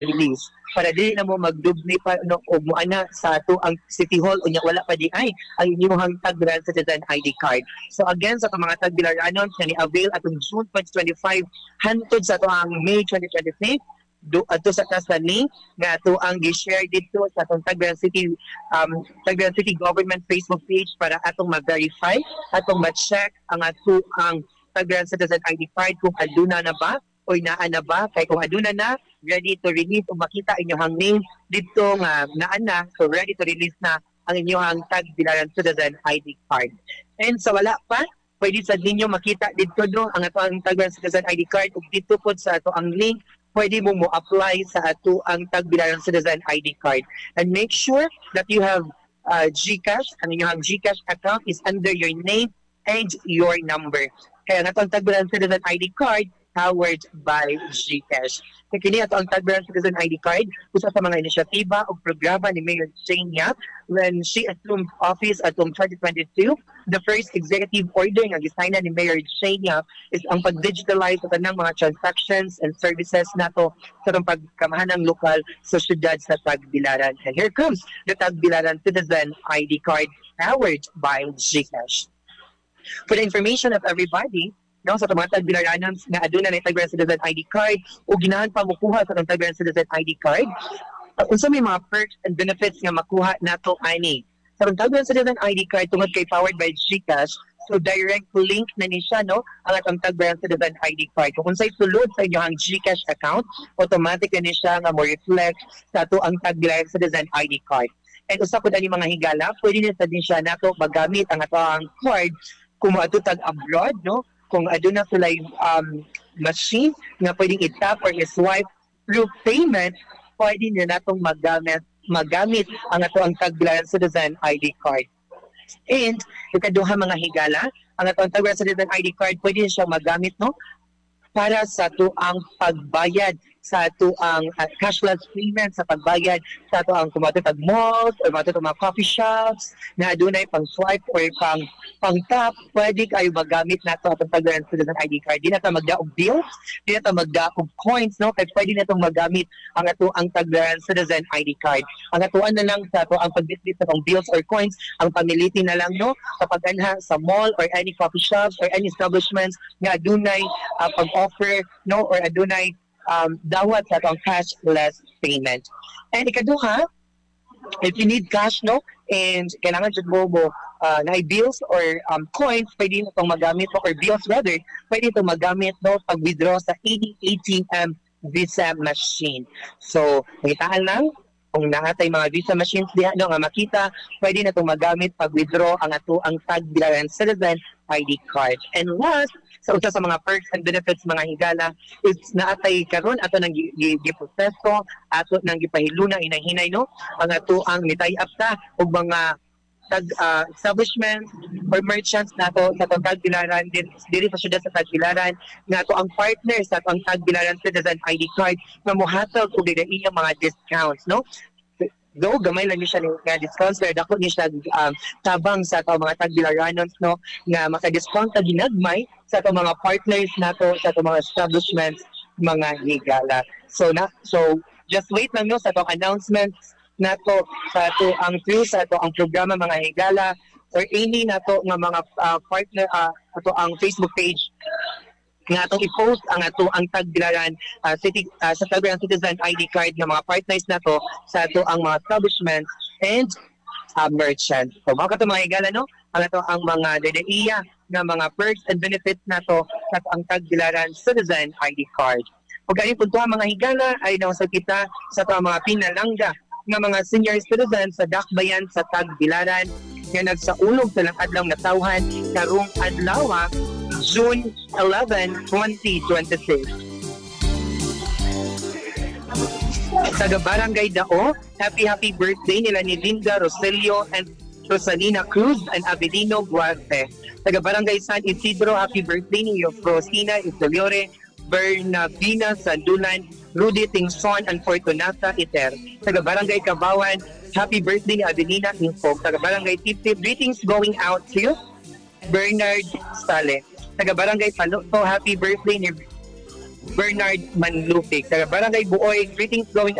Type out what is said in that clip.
release para dili na mo magdubli pa no og mo ana sa ato ang City Hall unya wala pa di ay ang inyong tagbilan citizen ID card. So again sa itong mga tagbilaranon kani avail atong June 2025 hantod sa ato ang May 2025 ato sa taas link nga ato ang gi-share dito sa atong Tagbilan City Government Facebook page para atong ma-verify atong ma-check ang ato ang Tagbilan Citizen ID card kung aduna na ba o naa na ba kay kung aduna na ready to release o makita inyong name dito nga naa na so ready to release na ang inyong Tagbilaran Citizen ID card. And sa wala pa pwede sa ninyo makita dito do ang ato ang Tagbilaran Citizen ID card ug dito po sa ato ang link pwede mo apply sa ato ang Tagbilaran Citizen ID card. And make sure that you have GCash, ang inyong GCash account is under your name and your number. Kaya nga ang Tagbilaran Citizen ID card powered by GCash. Kaya kini ato ang Tagbilaran Citizen ID card usa sa mga inisyatiba o programa ni Mayor Jane Yap when she assumed office atong 2022. The first executive order nga gisigna ni Mayor Jane Yap is ang pag-digitalize sa tanang mga transactions and services nato sa itong pagkamahanang lokal sa syudad sa Tagbilaran. And here comes the Tagbilaran Citizen ID card powered by GCash. For the information of everybody, no, sa mga tagbilaranon na aduna na Tagbilaran Citizen ID card o ginahan pa mukuha sa Tagbilaran Citizen ID card, unsa may mga perks and benefits nga makuha nato ani. Sa Tagbilaran Citizen ID card tungod kay powered by GCash, so direct link na ni siya no ang atong Tagbilaran Citizen ID card. Kung unsay sulod sa inyong GCash account, automatic na ni siya nga mo reflect sa ato ang Tagbilaran Citizen ID card. And usa pud ani mga higala, pwede na sa din siya nato magamit ang ato ang card kung ato tag abroad no kung aduna sila machine nga pwedeng i-tap or i-swipe through payment, pwede na natong magamit ang ato ang Tagbilaran Citizen ID card. And ikaduha mga higala, ang ato ang Tagbilaran Citizen ID card pwede siya magamit no para sa ato ang pagbayad sa ato ang cashless payment sa pagbayad sa ato ang kumato tag malls or mato mga coffee shops na adunay pang swipe or pang tap pwede kayo magamit nato atong Tagbilaran Citizen ID card. Di na ta magdaog bills, di na ta magdaog coins no kay pwede na tong magamit ang ato ang Tagbilaran Citizen ID card. Ang atuan na lang sa ato ang pagbitbit sa pang bills or coins ang pamiliti na lang no kapag anha sa mall or any coffee shops or any establishments nga adunay pag-offer no or adunay dawat sa atong cashless payment. And ikaduha, if you need cash no and kailangan jud mo na bills or coins pwede na itong magamit mo or bills rather pwede itong magamit no pag withdraw sa any ATM Visa machine. So nangitaan lang kung naatay mga Visa machines diha no nga makita pwede na itong magamit pag withdraw ang ato ang Tagbilaran Citizen ID card. And last sa usa sa mga perks and benefits mga higala is naatay karon ato nang giproseso ato nang gipahiluna inahinay no ang ato ang mitay-up ta og mga establishments or merchants nato sa atong Tagbilaran diri sa syudad sa Tagbilaran nga ato ang partners sa atong Tagbilaran Citizen ID card nga mohatag og iyang mga discounts no. Though gamay lang niya nga discounts pero dako niya siya tabang sa ato mga Tagbilaranons no nga maka-discount ta ginagmay sa ato mga partners nato sa ato mga establishments mga higala. So just wait lang no sa atong announcements nato sa ato ang through sa ato ang programa mga higala or any nato nga mga partner ato ang Facebook page nga atong i-post ang ato ang Tagbilaran sa Tagbilaran Citizen ID card nga mga partners nato sa ato ang mga establishments and merchants. So mga kato mga higala no ang ato ang mga dedaiya nga mga perks and benefits nato sa ang Tagbilaran Citizen ID card. Ug kani puntuhan mga higala ay nausab kita sa ato mga pinalangga nga mga senior citizens sa Dakbayan sa Tagbilaran nga nagsaulog sa adlaw natawhan karong adlaw June 11, 2026. Taga Barangay Dao, happy birthday nila ni Linda Roselio and Rosalina Cruz and Avelino Guarte. Taga Barangay San Isidro, happy birthday ni Rosina Isoliore, Bernabina Sandulan, Rudy Tingson and Fortunata Iter. Taga Barangay Kabawan, happy birthday ni Avelina Infog. Taga Barangay Tiptip, greetings going out to Bernard Sale. Taga Barangay Paluto, happy birthday ni Bernard Manlupig. Taga Barangay Buoy, greetings going